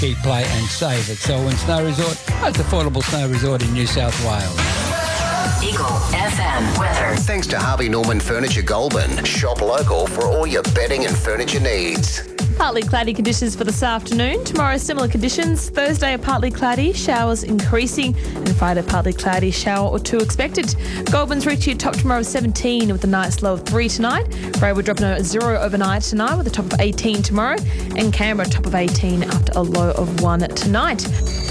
Eat, play and save at Selwyn Snow Resort, most affordable snow resort in New South Wales. Eagle FM weather. Thanks to Harvey Norman Furniture Goulburn. Shop local for all your bedding and furniture needs. Partly cloudy conditions for this afternoon. Tomorrow, similar conditions. Thursday, partly cloudy, showers increasing. And Friday, partly cloudy, shower or two expected. Goulburn's reaching a top tomorrow of 17 with a night's low of 3 tonight. Bray will drop a 0 overnight tonight with a top of 18 tomorrow. And Canberra, top of 18 after a low of 1 tonight.